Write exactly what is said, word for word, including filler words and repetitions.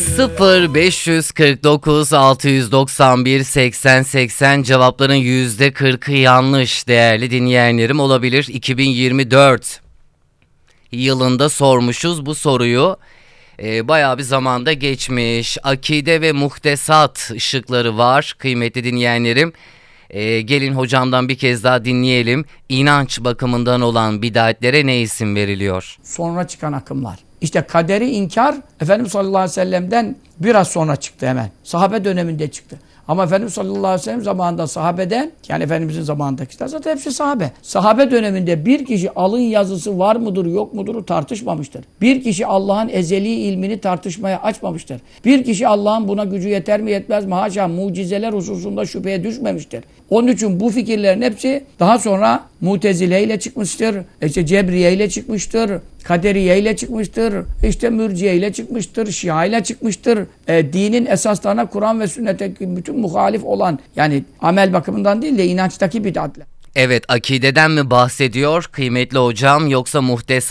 sıfır beş kırk dokuz altı doksan bir seksen seksen cevapların yüzde kırkı yanlış değerli dinleyenlerim olabilir. iki bin yirmi dört yılında sormuşuz bu soruyu. Ee, bayağı bir zamanda geçmiş. Akide ve muhtesat şıkları var kıymetli dinleyenlerim. Ee, gelin hocamdan bir kez daha dinleyelim. İnanç bakımından olan bid'atlere ne isim veriliyor? Sonra çıkan akımlar. İşte kaderi inkar Efendimiz sallallahu aleyhi ve sellem'den biraz sonra çıktı hemen. Sahabe döneminde çıktı. Ama Efendimiz sallallahu aleyhi ve sellem zamanında sahabeden, yani Efendimizin zamanındakiler zaten hepsi sahabe. Sahabe döneminde bir kişi alın yazısı var mıdır yok mudur tartışmamıştır. Bir kişi Allah'ın ezeli ilmini tartışmaya açmamıştır. Bir kişi Allah'ın buna gücü yeter mi yetmez mi haşa mucizeler hususunda şüpheye düşmemiştir. Onun için bu fikirlerin hepsi daha sonra Mutezile ile çıkmıştır, işte Cebriye ile çıkmıştır, Kaderiye ile çıkmıştır, işte Mürciye ile çıkmıştır, Şia ile çıkmıştır. E, dinin esaslarına Kur'an ve sünnete bütün muhalif olan, yani amel bakımından değil de inançtaki bid'atler. Evet, akideden mi bahsediyor kıymetli hocam, yoksa muhtesat